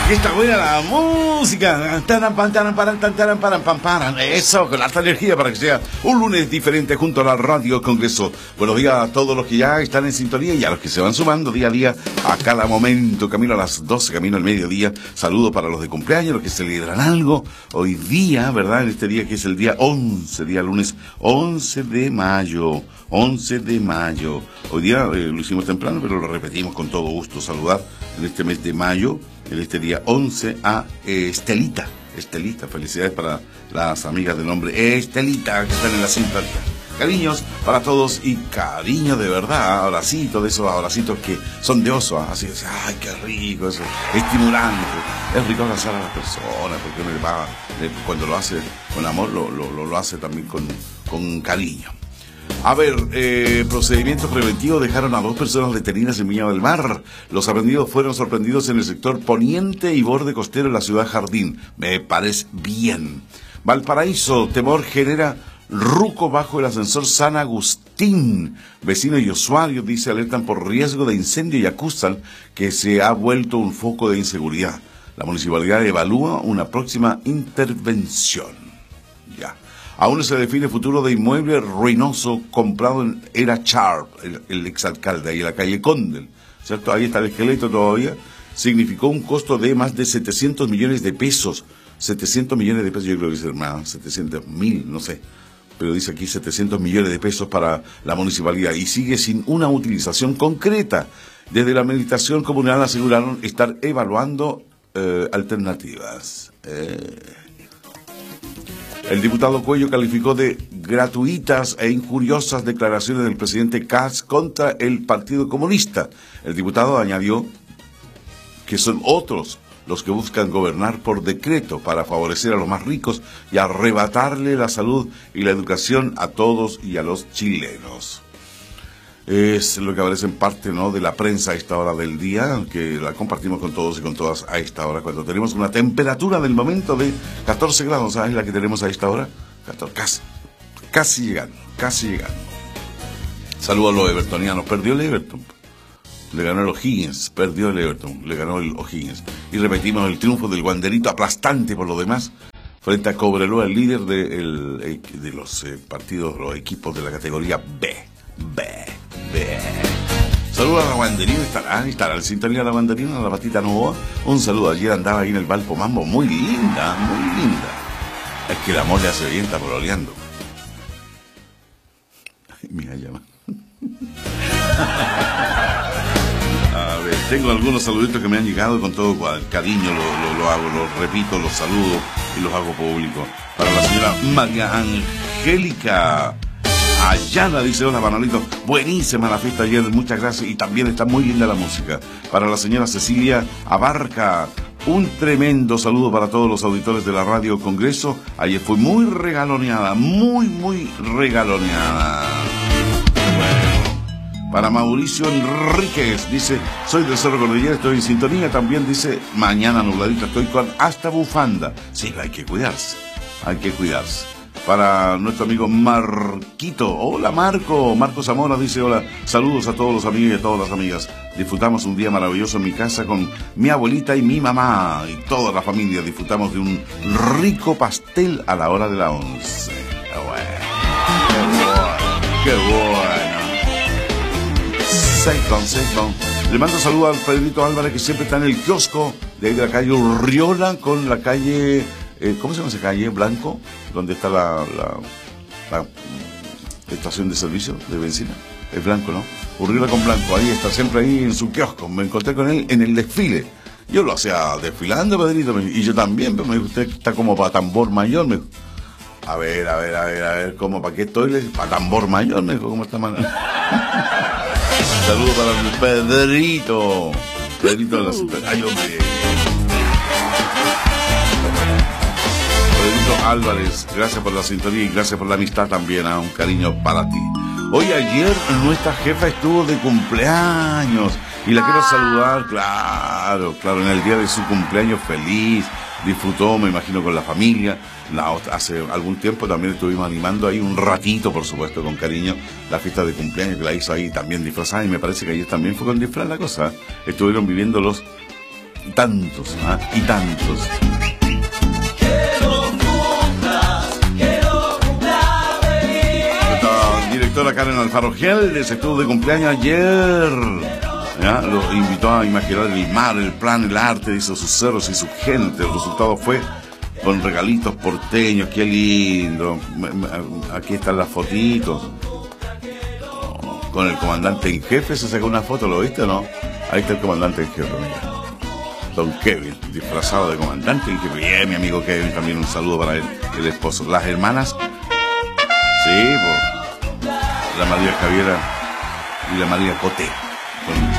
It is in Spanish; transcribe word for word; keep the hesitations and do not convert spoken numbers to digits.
Que está buena la música. Eso, con alta energía para que sea un lunes diferente junto a la Radio Congreso. Buenos días a todos los que ya están en sintonía y a los que se van sumando día a día a cada momento. Camino a las doce, camino al mediodía. Saludos para los de cumpleaños, los que celebran algo. Hoy día, ¿verdad? En este día que es el día once, día lunes once de mayo. once de mayo. Hoy día eh, lo hicimos temprano, pero lo repetimos con todo gusto. Saludar en este mes de mayo, en este día once, a eh, Estelita. Estelita, felicidades para las amigas de nombre Estelita que están en la sintonía. Cariños para todos y cariño de verdad, abracitos, de esos abracitos que son de oso, así, ay, qué rico, eso, estimulante. Es rico abrazar a las personas, porque uno le va, cuando lo hace con amor, lo, lo, lo, lo hace también con, con cariño. A ver, eh, procedimientos preventivos dejaron a dos personas detenidas en Viña del Mar. Los aprendidos fueron sorprendidos en el sector poniente y borde costero de la ciudad Jardín. Me parece bien. Valparaíso, temor genera ruco bajo el ascensor San Agustín. Vecinos y usuarios, dice, alertan por riesgo de incendio y acusan que se ha vuelto un foco de inseguridad. La municipalidad evalúa una próxima intervención. Ya. Aún no se define el futuro de inmueble ruinoso comprado en Era Sharp, el, el exalcalde, ahí en la calle Condel, ¿cierto? Ahí está el esqueleto todavía. Significó un costo de más de setecientos millones de pesos. setecientos millones de pesos, yo creo que es más, setecientos mil, no sé. Pero dice aquí setecientos millones de pesos para la municipalidad y sigue sin una utilización concreta. Desde la administración comunal aseguraron estar evaluando eh, alternativas. Eh... El diputado Cuello calificó de gratuitas e injuriosas declaraciones del presidente Kast contra el Partido Comunista. El diputado añadió que son otros los que buscan gobernar por decreto para favorecer a los más ricos y arrebatarle la salud y la educación a todos y a los chilenos. Es lo que aparece en parte, ¿no?, de la prensa a esta hora del día, que la compartimos con todos y con todas a esta hora, cuando tenemos una temperatura del momento de catorce grados, ¿sabes la que tenemos a esta hora? catorce, casi, casi llegando, casi llegando. Saludos a los evertonianos. Perdió el Everton, le ganó el O'Higgins, perdió el Everton, le ganó el O'Higgins. Y repetimos el triunfo del Wanderito, aplastante por lo demás, frente a Cobreloa, el líder de, el, de los eh, partidos, los equipos de la categoría B. B. Saludos a la banderina, estará, estará el sintonía de la banderina, la Patita Novoa. Un saludo, ayer andaba ahí en el Valpo Mambo, muy linda, muy linda. Es que el amor le hace bien, está pololeando. Mira, llama. A ver, tengo algunos saluditos que me han llegado con todo cariño, lo, lo, lo hago, lo repito, los saludo y los hago públicos. Para la señora María Angélica Ayala, dice, hola Manolito, buenísima la fiesta ayer, muchas gracias, y también está muy linda la música. Para la señora Cecilia Abarca, un tremendo saludo para todos los auditores de la Radio Congreso. Ayer fue muy regaloneada, muy, muy regaloneada. Bueno, para Mauricio Enríquez, dice, soy del Cerro Cordillera, estoy en sintonía, también dice, mañana nubladita, estoy con hasta bufanda. Sí, hay que cuidarse, hay que cuidarse. Para nuestro amigo Marquito, hola Marco, Marco Zamora dice, hola, saludos a todos los amigos y a todas las amigas. Disfrutamos un día maravilloso en mi casa con mi abuelita y mi mamá y toda la familia. Disfrutamos de un rico pastel a la hora de la once. Qué bueno, qué bueno, qué bueno. Seitón, Seitón. Le mando saludos al Pedrito Álvarez, que siempre está en el kiosco de ahí de la calle Urriola con la calle... Eh, ¿Cómo se llama esa calle? Blanco, donde está la, la, la estación de servicio de benzina. Es Blanco, ¿no? Urriola con Blanco, ahí está, siempre ahí en su kiosco. Me encontré con él en el desfile. Yo lo hacía desfilando, Pedrito, y yo también, pero me dijo, usted está como para tambor mayor, me dijo. A ver, a ver, a ver, a ver, ¿cómo? ¿Para qué estoy? Para tambor mayor, me dijo, ¿cómo está mal? Saludos para el Pedrito. Pedrito de la Cinta. Ay, hombre. Pedrito Álvarez, gracias por la sintonía y gracias por la amistad también, a un cariño para ti. Hoy ayer nuestra jefa estuvo de cumpleaños y la quiero saludar, claro, claro, en el día de su cumpleaños feliz, disfrutó, me imagino, con la familia. La, hace algún tiempo también estuvimos animando ahí un ratito, por supuesto, con cariño, la fiesta de cumpleaños que la hizo ahí también disfrazada, y me parece que ayer también fue con disfraz la cosa. Estuvieron viviendo los y tantos, ¿ah? y tantos. Nuestra directora Karen Alfaro Geldes estuvo de cumpleaños ayer. ¿Ya? Lo invitó a imaginar el mar, el plan, el arte, hizo sus cerros y su gente. El resultado fue con regalitos porteños, qué lindo. Aquí están las fotitos. Con el comandante en jefe se sacó una foto, ¿lo viste o no? Ahí está el comandante en jefe, mira. Don Kevin, disfrazado de comandante en jefe. Bien, mi amigo Kevin, también un saludo para él, el esposo. Las hermanas, sí, pues, la María Javiera y la María Coté.